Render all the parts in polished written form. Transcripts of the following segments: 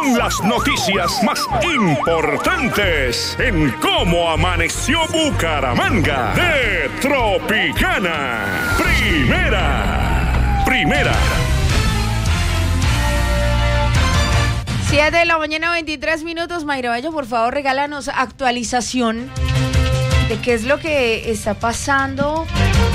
con las noticias más importantes en Cómo Amaneció Bucaramanga de Tropicana. Primera. 7 de la mañana, 23 minutos. Mayra Bello, por favor, regálanos actualización de qué es lo que está pasando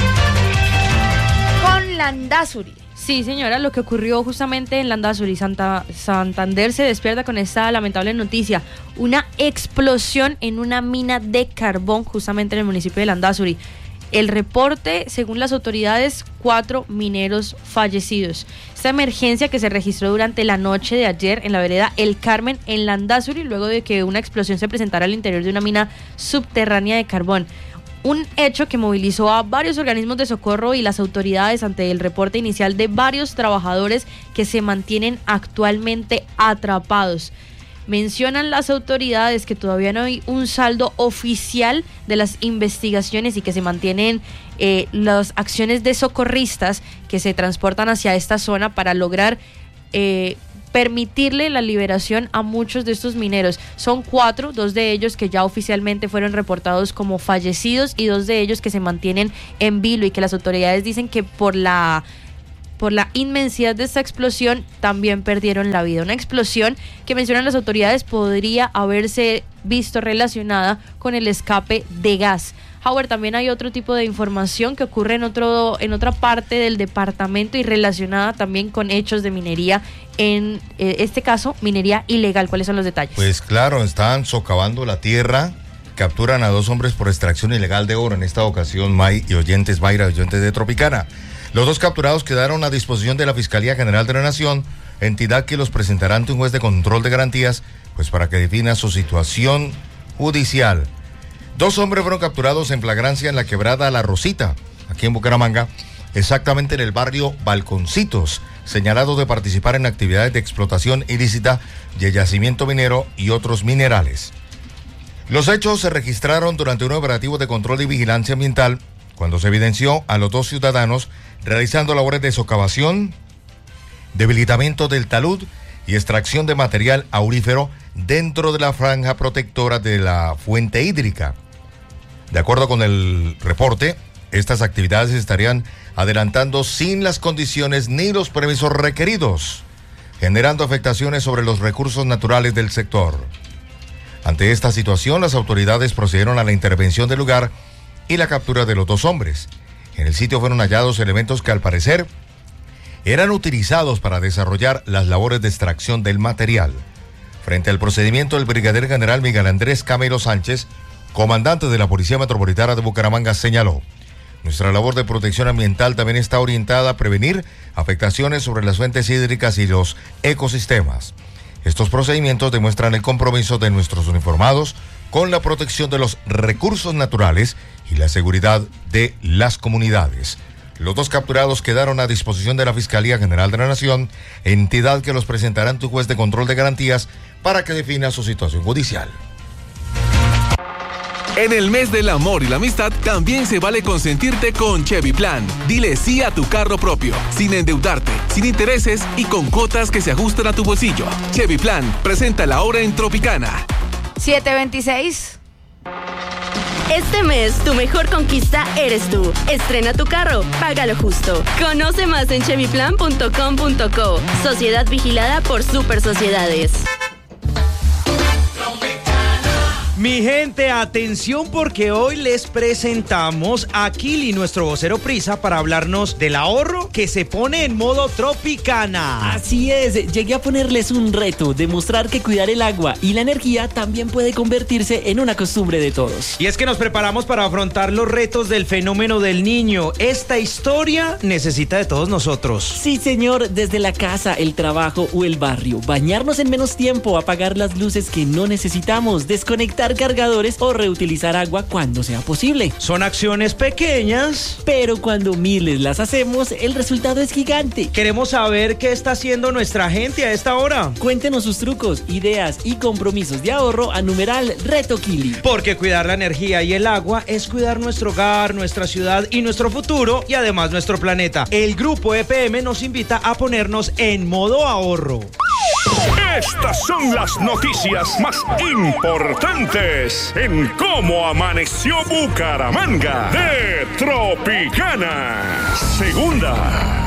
con Landazuri. Sí, señora, lo que ocurrió justamente en Landazuri, Santander, se despierta con esta lamentable noticia. Una explosión en una mina de carbón justamente en el municipio de Landazuri. El reporte, según las autoridades, 4 mineros fallecidos. Esta emergencia que se registró durante la noche de ayer en la vereda El Carmen, en Landazuri, luego de que una explosión se presentara al interior de una mina subterránea de carbón. Un hecho que movilizó a varios organismos de socorro y las autoridades ante el reporte inicial de varios trabajadores que se mantienen actualmente atrapados. Mencionan las autoridades que todavía no hay un saldo oficial de las investigaciones y que se mantienen las acciones de socorristas que se transportan hacia esta zona para lograr permitirle la liberación a muchos de estos mineros. Son 4, 2 de ellos que ya oficialmente fueron reportados como fallecidos y 2 de ellos que se mantienen en vilo y que las autoridades dicen que por la inmensidad de esta explosión también perdieron la vida. Una explosión que mencionan las autoridades podría haberse visto relacionada con el escape de gas. Howard, también hay otro tipo de información que ocurre en otra parte del departamento y relacionada también con hechos de minería, en este caso, minería ilegal. ¿Cuáles son los detalles? Pues claro, están socavando la tierra, capturan a 2 hombres por extracción ilegal de oro, en esta ocasión, Mayra y oyentes de Tropicana. Los 2 capturados quedaron a disposición de la Fiscalía General de la Nación, entidad que los presentará ante un juez de control de garantías, pues para que defina su situación judicial. 2 hombres fueron capturados en flagrancia en la quebrada La Rosita, aquí en Bucaramanga, exactamente en el barrio Balconcitos, señalados de participar en actividades de explotación ilícita de yacimiento minero y otros minerales. Los hechos se registraron durante un operativo de control y vigilancia ambiental, cuando se evidenció a los 2 ciudadanos realizando labores de socavación, debilitamiento del talud y extracción de material aurífero dentro de la franja protectora de la fuente hídrica. De acuerdo con el reporte, estas actividades estarían adelantando sin las condiciones ni los permisos requeridos, generando afectaciones sobre los recursos naturales del sector. Ante esta situación, las autoridades procedieron a la intervención del lugar y la captura de los 2 hombres. En el sitio fueron hallados elementos que al parecer eran utilizados para desarrollar las labores de extracción del material. Frente al procedimiento, el brigadier general Miguel Andrés Camero Sánchez, comandante de la Policía Metropolitana de Bucaramanga, señaló: nuestra labor de protección ambiental también está orientada a prevenir afectaciones sobre las fuentes hídricas y los ecosistemas. Estos procedimientos demuestran el compromiso de nuestros uniformados con la protección de los recursos naturales y la seguridad de las comunidades. Los 2 capturados quedaron a disposición de la Fiscalía General de la Nación, entidad que los presentará ante un juez de control de garantías para que defina su situación judicial. En el mes del amor y la amistad también se vale consentirte con Chevy Plan. Dile sí a tu carro propio, sin endeudarte, sin intereses y con cuotas que se ajustan a tu bolsillo. Chevy Plan, presenta la hora en Tropicana. 7:26. Este mes, tu mejor conquista eres tú. Estrena tu carro, págalo justo. Conoce más en chevyplan.com.co. Sociedad vigilada por Super Sociedades. Mi gente, atención porque hoy les presentamos a Kili, nuestro vocero prisa, para hablarnos del ahorro que se pone en modo Tropicana. Así es, llegué a ponerles un reto, demostrar que cuidar el agua y la energía también puede convertirse en una costumbre de todos. Y es que nos preparamos para afrontar los retos del fenómeno del niño. Esta historia necesita de todos nosotros. Sí, señor, desde la casa, el trabajo o el barrio. Bañarnos en menos tiempo, apagar las luces que no necesitamos, desconectar cargadores o reutilizar agua cuando sea posible. Son acciones pequeñas, pero cuando miles las hacemos, el resultado es gigante. Queremos saber qué está haciendo nuestra gente a esta hora. Cuéntenos sus trucos, ideas y compromisos de ahorro a numeral Reto Kili. Porque cuidar la energía y el agua es cuidar nuestro hogar, nuestra ciudad y nuestro futuro, y además nuestro planeta. El grupo EPM nos invita a ponernos en modo ahorro. Estas son las noticias más importantes en Cómo Amaneció Bucaramanga de Tropicana. Segunda.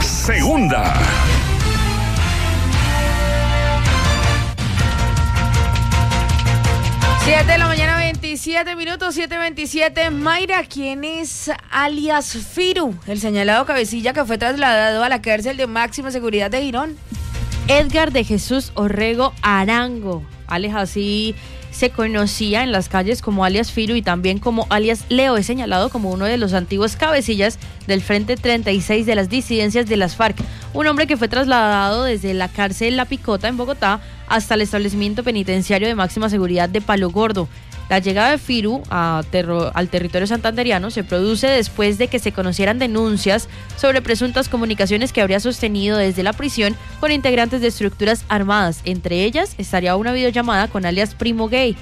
7 de la mañana, 27 minutos, 7:27. Mayra, ¿quién es alias Firu? El señalado cabecilla que fue trasladado a la cárcel de máxima seguridad de Girón. Edgar de Jesús Orrego Arango, alias así se conocía en las calles como alias Firu y también como alias Leo, es señalado como uno de los antiguos cabecillas del Frente 36 de las disidencias de las FARC, un hombre que fue trasladado desde la cárcel La Picota en Bogotá hasta el establecimiento penitenciario de máxima seguridad de Palo Gordo. La llegada de Firu al territorio santanderiano se produce después de que se conocieran denuncias sobre presuntas comunicaciones que habría sostenido desde la prisión con integrantes de estructuras armadas. Entre ellas estaría una videollamada con alias Primo Gay,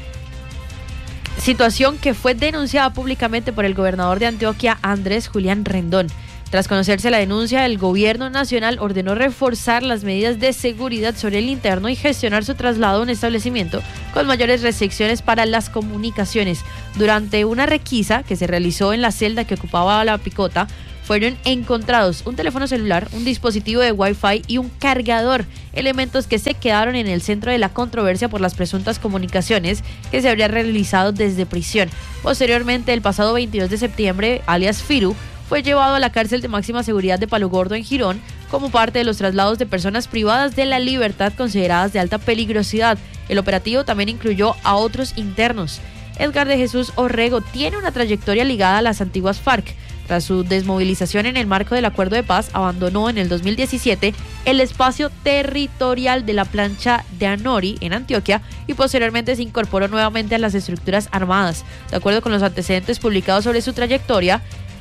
situación que fue denunciada públicamente por el gobernador de Antioquia, Andrés Julián Rendón. Tras conocerse la denuncia, el gobierno nacional ordenó reforzar las medidas de seguridad sobre el interno y gestionar su traslado a un establecimiento con mayores restricciones para las comunicaciones. Durante una requisa que se realizó en la celda que ocupaba La Picota, fueron encontrados un teléfono celular, un dispositivo de Wi-Fi y un cargador, elementos que se quedaron en el centro de la controversia por las presuntas comunicaciones que se habrían realizado desde prisión. Posteriormente, el pasado 22 de septiembre, alias Firu, fue llevado a la cárcel de máxima seguridad de Palo Gordo en Girón como parte de los traslados de personas privadas de la libertad consideradas de alta peligrosidad. El operativo también incluyó a otros internos. Edgar de Jesús Orrego tiene una trayectoria ligada a las antiguas FARC. Tras su desmovilización en el marco del Acuerdo de Paz, abandonó en el 2017 el espacio territorial de la plancha de Anori en Antioquia y posteriormente se incorporó nuevamente a las estructuras armadas. De acuerdo con los antecedentes publicados sobre su trayectoria,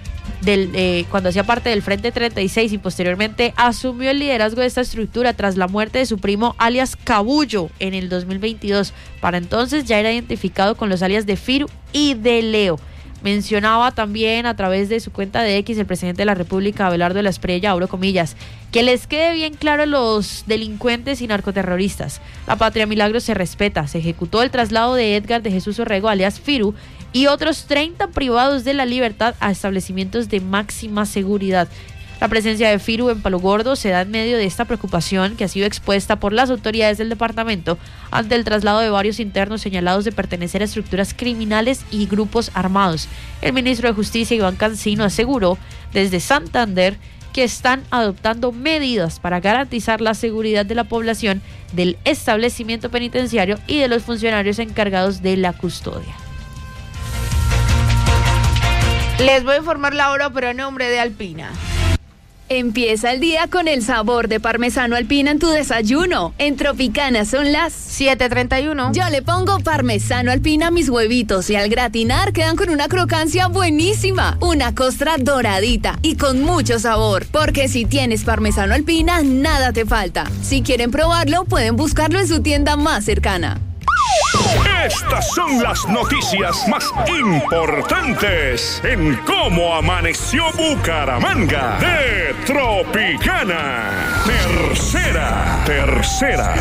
cuando hacía parte del Frente 36 y posteriormente asumió el liderazgo de esta estructura tras la muerte de su primo alias Cabullo en el 2022. Para entonces ya era identificado con los alias de Firu y de Leo. Mencionaba también a través de su cuenta de X el presidente de la República, Abelardo de la Espriella, abro comillas, que les quede bien claro a los delincuentes y narcoterroristas. La patria milagro se respeta. Se ejecutó el traslado de Edgar de Jesús Orrego, alias Firu, y otros 30 privados de la libertad a establecimientos de máxima seguridad. La presencia de Firu en Palo Gordo se da en medio de esta preocupación que ha sido expuesta por las autoridades del departamento ante el traslado de varios internos señalados de pertenecer a estructuras criminales y grupos armados. El ministro de Justicia, Iván Cancino, aseguró desde Santander que están adoptando medidas para garantizar la seguridad de la población, del establecimiento penitenciario y de los funcionarios encargados de la custodia. Les voy a informar la hora, pero a nombre de Alpina. Empieza el día con el sabor de parmesano Alpina en tu desayuno. En Tropicana son las 7:31. Yo le pongo parmesano Alpina a mis huevitos y al gratinar quedan con una crocancia buenísima. Una costra doradita y con mucho sabor. Porque si tienes parmesano Alpina, nada te falta. Si quieren probarlo, pueden buscarlo en su tienda más cercana. Estas son las noticias más importantes en Cómo Amaneció Bucaramanga de Tropicana. Tercera.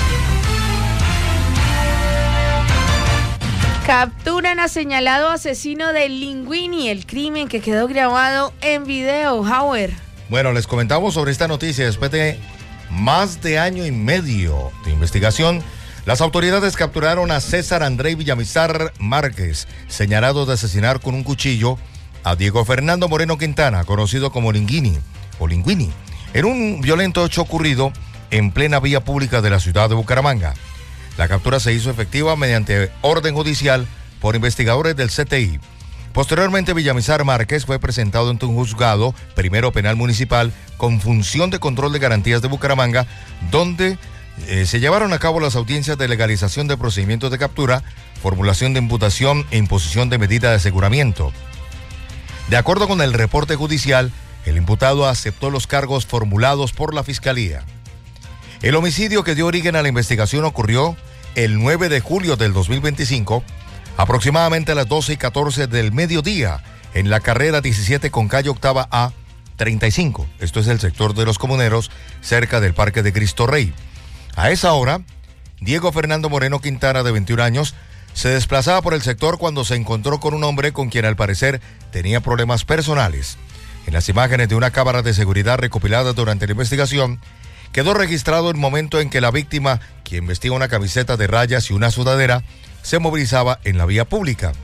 Capturan a señalado asesino de Linguini, el crimen que quedó grabado en video. Howard. Bueno, les comentamos sobre esta noticia después de más de año y medio de investigación. Las autoridades capturaron a César André Villamizar Márquez, señalado de asesinar con un cuchillo a Diego Fernando Moreno Quintana, conocido como Linguini, en un violento hecho ocurrido en plena vía pública de la ciudad de Bucaramanga. La captura se hizo efectiva mediante orden judicial por investigadores del CTI. Posteriormente, Villamizar Márquez fue presentado ante un juzgado primero penal municipal con función de control de garantías de Bucaramanga, donde se llevaron a cabo las audiencias de legalización de procedimientos de captura, formulación de imputación e imposición de medida de aseguramiento. De acuerdo con el reporte judicial, el imputado aceptó los cargos formulados por la Fiscalía. El homicidio que dio origen a la investigación ocurrió el 9 de julio del 2025, aproximadamente a las 12:14 del mediodía, en la carrera 17 con calle octava A 35. Esto es el sector de Los Comuneros, cerca del Parque de Cristo Rey. A esa hora, Diego Fernando Moreno Quintana, de 21 años, se desplazaba por el sector cuando se encontró con un hombre con quien al parecer tenía problemas personales. En las imágenes de una cámara de seguridad recopiladas durante la investigación, quedó registrado el momento en que la víctima, quien vestía una camiseta de rayas y una sudadera, se movilizaba en la vía pública.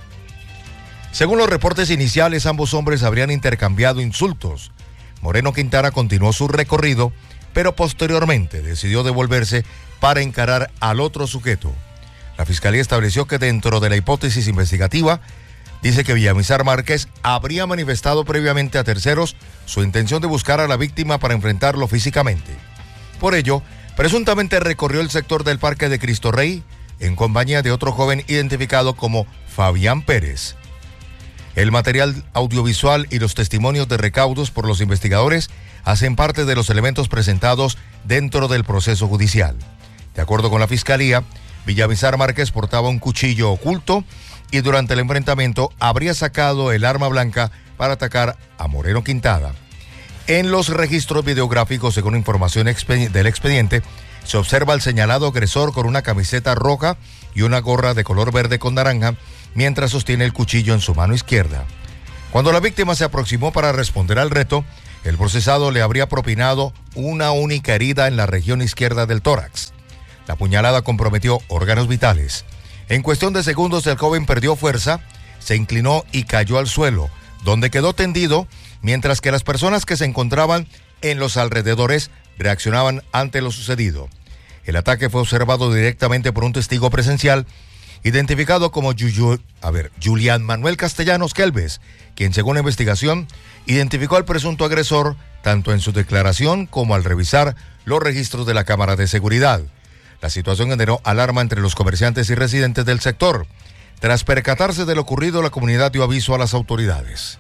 Según los reportes iniciales, ambos hombres habrían intercambiado insultos. Moreno Quintana continuó su recorrido, pero posteriormente decidió devolverse para encarar al otro sujeto. La Fiscalía estableció que dentro de la hipótesis investigativa, dice que Villamizar Márquez habría manifestado previamente a terceros su intención de buscar a la víctima para enfrentarlo físicamente. Por ello, presuntamente recorrió el sector del Parque de Cristo Rey en compañía de otro joven identificado como Fabián Pérez. El material audiovisual y los testimonios de recaudos por los investigadores hacen parte de los elementos presentados dentro del proceso judicial. De acuerdo con la Fiscalía, Villamizar Márquez portaba un cuchillo oculto y durante el enfrentamiento habría sacado el arma blanca para atacar a Moreno Quintana. En los registros videográficos, según información del expediente, se observa al señalado agresor con una camiseta roja y una gorra de color verde con naranja, mientras sostiene el cuchillo en su mano izquierda. Cuando la víctima se aproximó para responder al reto, el procesado le habría propinado una única herida en la región izquierda del tórax. La puñalada comprometió órganos vitales. En cuestión de segundos, el joven perdió fuerza, se inclinó y cayó al suelo, donde quedó tendido, mientras que las personas que se encontraban en los alrededores reaccionaban ante lo sucedido. El ataque fue observado directamente por un testigo presencial, identificado como Julián Manuel Castellanos Kelves, quien, según la investigación, identificó al presunto agresor tanto en su declaración como al revisar los registros de la cámara de seguridad. La situación generó alarma entre los comerciantes y residentes del sector. Tras percatarse de lo ocurrido, la comunidad dio aviso a las autoridades.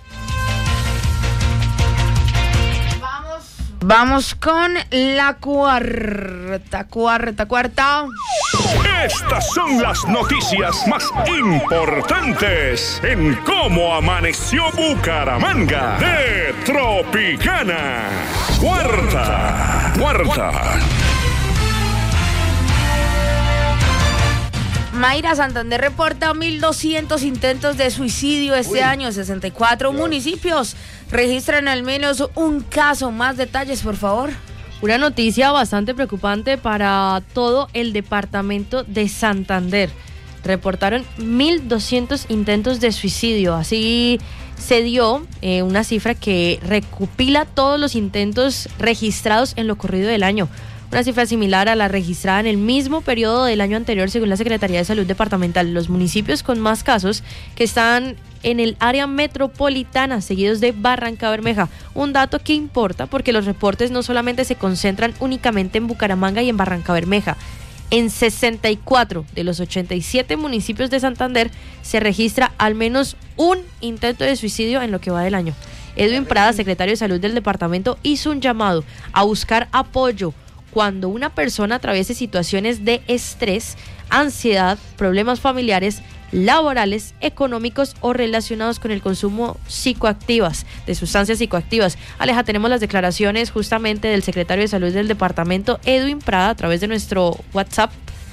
Vamos con la cuarta. Estas son las noticias más importantes en Cómo Amaneció Bucaramanga de Tropicana. Cuarta. Mayra, Santander reporta 1.200 intentos de suicidio este año. 64 municipios registran al menos un caso. Más detalles, por favor. Una noticia bastante preocupante para todo el departamento de Santander. Reportaron 1.200 intentos de suicidio. Así se dio una cifra que recopila todos los intentos registrados en lo corrido del año. Una cifra similar a la registrada en el mismo periodo del año anterior, según la Secretaría de Salud Departamental. Los municipios con más casos que están en el área metropolitana, seguidos de Barrancabermeja. Un dato que importa porque los reportes no solamente se concentran únicamente en Bucaramanga y en Barrancabermeja. En 64 de los 87 municipios de Santander se registra al menos un intento de suicidio en lo que va del año. Edwin Prada, secretario de Salud del departamento, hizo un llamado a buscar apoyo cuando una persona atraviese situaciones de estrés, ansiedad, problemas familiares, laborales, económicos o relacionados con el consumo de sustancias psicoactivas. Aleja, tenemos las declaraciones justamente del secretario de Salud del departamento, Edwin Prada, a través de nuestro WhatsApp.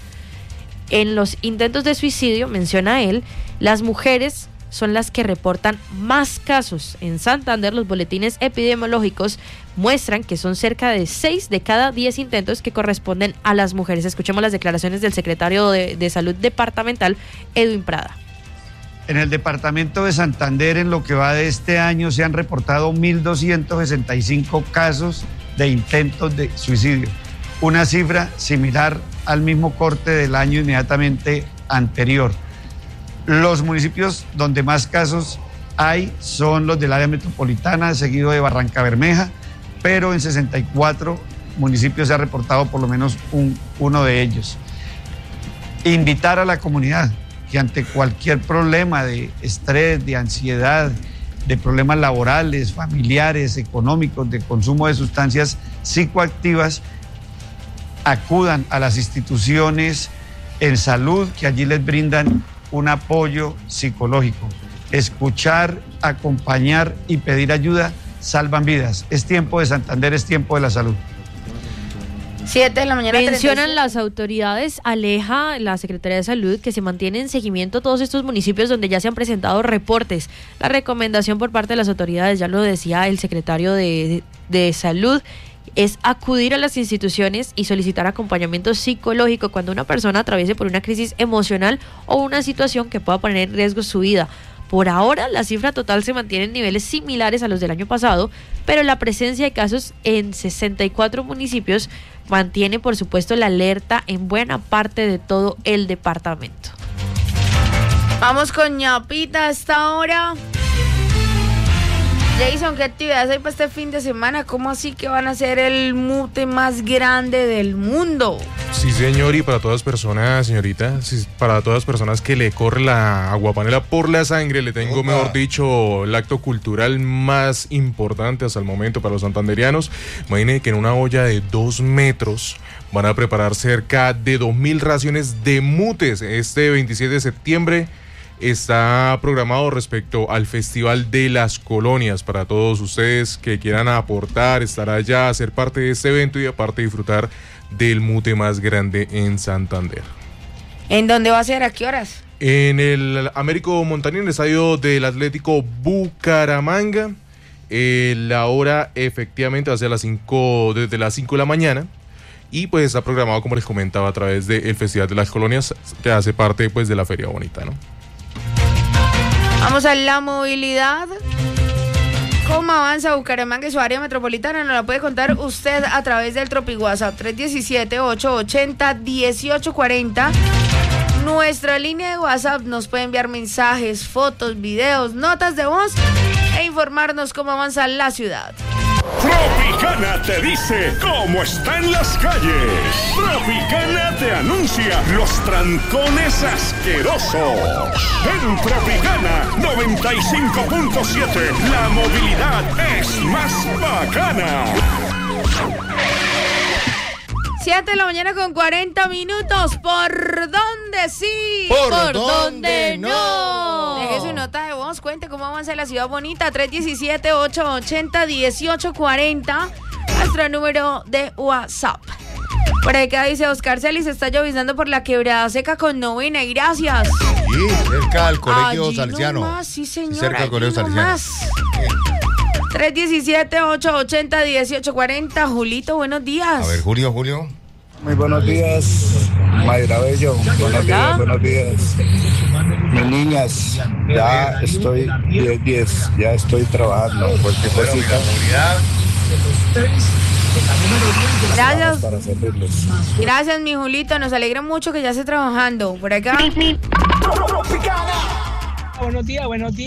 En los intentos de suicidio, menciona él, las mujeres son las que reportan más casos. En Santander, los boletines epidemiológicos muestran que son cerca de 6 de cada 10 intentos que corresponden a las mujeres. Escuchemos las declaraciones del secretario de Salud Departamental, Edwin Prada. En el departamento de Santander, en lo que va de este año, se han reportado 1.265 casos de intentos de suicidio. Una cifra similar al mismo corte del año inmediatamente anterior. Los municipios donde más casos hay son los del área metropolitana, seguido de Barrancabermeja, pero en 64 municipios se ha reportado por lo menos uno de ellos. Invitar a la comunidad que ante cualquier problema de estrés, de ansiedad, de problemas laborales, familiares, económicos, de consumo de sustancias psicoactivas, acudan a las instituciones en salud que allí les brindan un apoyo psicológico. Escuchar, acompañar y pedir ayuda salvan vidas. Es tiempo de Santander, es tiempo de la salud. 7 de la mañana. Mencionan las autoridades, aleja la Secretaría de Salud que se mantiene en seguimiento todos estos municipios donde ya se han presentado reportes. La recomendación por parte de las autoridades, ya lo decía el secretario de Salud, es acudir a las instituciones y solicitar acompañamiento psicológico cuando una persona atraviese por una crisis emocional o una situación que pueda poner en riesgo su vida. Por ahora, la cifra total se mantiene en niveles similares a los del año pasado, pero la presencia de casos en 64 municipios mantiene, por supuesto, la alerta en buena parte de todo el departamento. Vamos con ñapita a esta hora. Jason, ¿qué actividades hay para este fin de semana? ¿Cómo así que van a ser el mute más grande del mundo? Sí, señor, y para todas personas, señorita, para todas personas que le corre la aguapanela por la sangre, le tengo, mejor dicho, el acto cultural más importante hasta el momento para los santanderianos. Imagínense que en una olla de 2 metros van a preparar cerca de 2.000 raciones de mutes. Este 27 de septiembre está programado respecto al Festival de las Colonias. Para todos ustedes que quieran aportar, estar allá, ser parte de este evento y aparte disfrutar del mute más grande en Santander. ¿En dónde va a ser? ¿A qué horas? En el Américo Montañín, el estadio del Atlético Bucaramanga. La hora efectivamente va a ser desde las 5 de la mañana. Y pues está programado, como les comentaba, a través del Festival de las Colonias, que hace parte pues de la Feria Bonita, ¿no? Vamos a la movilidad. ¿Cómo avanza Bucaramanga y su área metropolitana? Nos la puede contar usted a través del Tropi WhatsApp 317-880-1840. Nuestra línea de WhatsApp, nos puede enviar mensajes, fotos, videos, notas de voz e informarnos cómo avanza la ciudad. Tropicana te dice cómo están las calles. Tropicana te anuncia los trancones asquerosos. En Tropicana 95.7, la movilidad es más bacana. 7 de la mañana con 40 minutos. ¿Por dónde sí? ¿Por dónde no? Deje su nota de voz, cuente cómo avanza la ciudad bonita. 317-880-1840. Nuestro número de WhatsApp. Por acá dice Oscar Celis, está lloviznando por la Quebrada Seca con novena. Y gracias. Sí, cerca al Colegio Allí Salesiano. Nomás, sí, señor. Cerca al Colegio Salesiano. 317-880-1840. Julito, buenos días. A ver, Julio. Muy buenos días, Mayra Bello. Buenos días. Mis niñas, ya estoy 10, ya estoy trabajando. Cualquier cosita. Gracias. Para servirles. Gracias, mi Julito. Nos alegra mucho que ya esté trabajando. Por acá. Buenos días,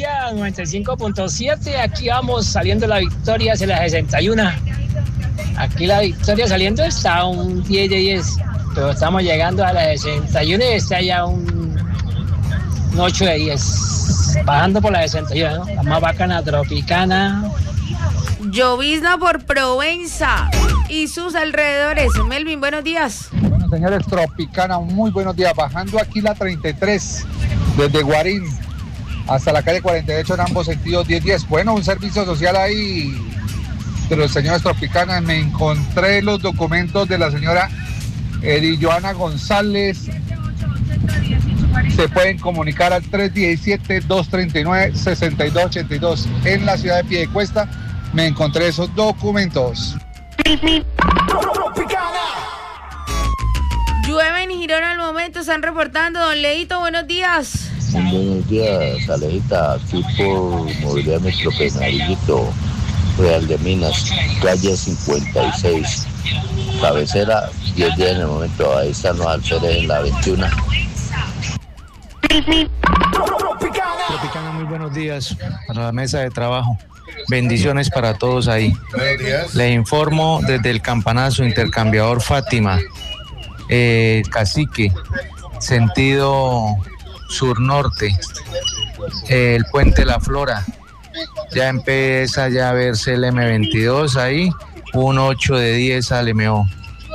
95.7. Aquí vamos saliendo la Victoria hacia la 61. Aquí la Victoria saliendo está un 10 de 10, pero estamos llegando a la 61 y está ya un 8 de 10. Bajando por la 61, ¿no? La más bacana, Tropicana. Llovizna por Provenza y sus alrededores. Melvin, buenos días. Bueno, señores, Tropicana, muy buenos días. Bajando aquí la 33, desde Guarín hasta la calle 48 en ambos sentidos, 10-10. Bueno, un servicio social ahí de los señores Tropicana. Me encontré los documentos de la señora Joana González. Se pueden comunicar al 317-239-6282 en la ciudad de Piedecuesta. Me encontré esos documentos. Llueve en Girón al momento, están reportando. Don Leito, buenos días. Buenos días, Alejita, aquí por Movilidad Metropenalito, Real de Minas, calle 56, cabecera, 10 días en el momento, ahí están los alférez en la 21. Tropicana, muy buenos días para la mesa de trabajo. Bendiciones para todos ahí. Buenos días. Le informo desde el campanazo intercambiador Fátima, Cacique, sentido sur-norte, el puente La Flora. Ya empieza ya a verse el M22 ahí, un 8 de 10 al MO.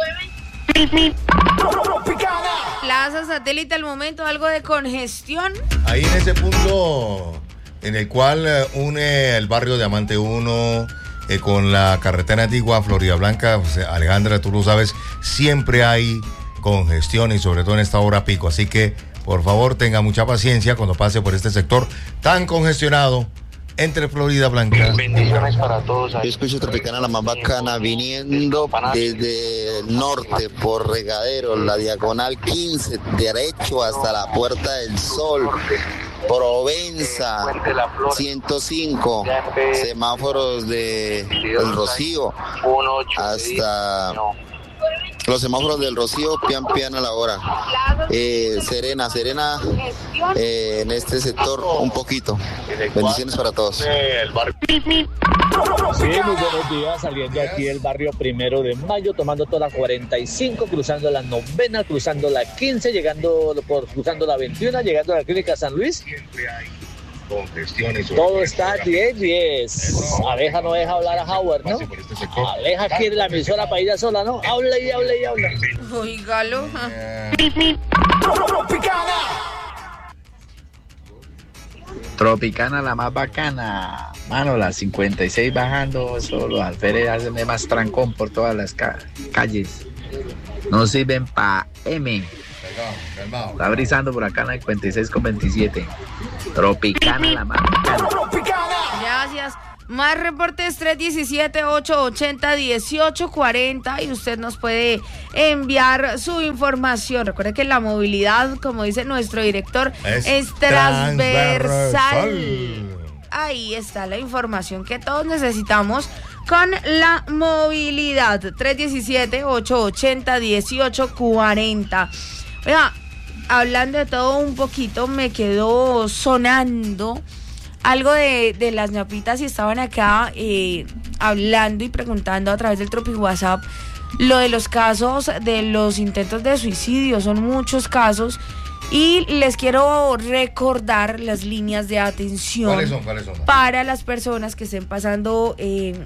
Plaza Satélite al momento, algo de congestión. Ahí en ese punto en el cual une el barrio Diamante 1, con la carretera antigua Florida Blanca, pues, Alejandra, tú lo sabes, siempre hay congestión y sobre todo en esta hora pico. Así que, por favor, tenga mucha paciencia cuando pase por este sector tan congestionado entre Florida Blanca. Bendiciones para todos. Yo escucho Tropicana la más bacana viniendo desde el norte por Regadero, la diagonal 15, derecho hasta la Puerta del Sol, Provenza 105, semáforos de El Rocío, hasta los semáforos del Rocío, pian a la hora. Serena, en este sector un poquito. Bendiciones para todos. Sí, muy buenos días, saliendo aquí del barrio 1 de Mayo, tomando toda la 45, cruzando la 9ª, cruzando la 15, cruzando la 21, llegando a la Clínica San Luis. Todo está 10. Abeja no deja hablar a Howard, ¿no? Abeja quiere la emisora para ir sola, ¿no? Habla. Oígalo. Tropicana la más bacana. Mano, la 56 bajando, solo alférez hacen más trancón por todas las calles. No sirven pa' M. Está brisando por acá en la 56 con 27. Tropicana la más bacana. Gracias. Más reportes 317-880-1840 y usted nos puede enviar su información. Recuerde que la movilidad, como dice nuestro director, es transversal. Ahí está la información que todos necesitamos con la movilidad. 317-880-1840. Oiga, hablando de todo un poquito, me quedó sonando algo de las ñapitas y estaban acá hablando y preguntando a través del Tropi WhatsApp lo de los casos de los intentos de suicidio. Son muchos casos y les quiero recordar las líneas de atención. ¿Cuáles son? Para las personas que estén pasando